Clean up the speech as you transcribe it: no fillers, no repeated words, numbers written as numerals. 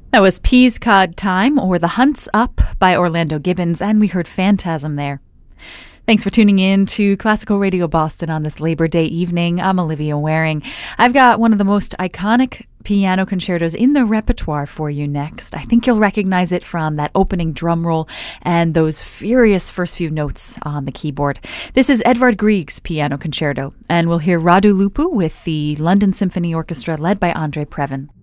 That was Peas Cod Time, or The Hunt's Up by Orlando Gibbons, and we heard Phantasm there. Thanks for tuning in to Classical Radio Boston on this Labor Day evening. I'm Olivia Waring. I've got one of the most iconic piano concertos in the repertoire for you next. I think you'll recognize it from that opening drum roll and those furious first few notes on the keyboard. This is Edvard Grieg's Piano Concerto, and we'll hear Radu Lupu with the London Symphony Orchestra led by Andre Previn.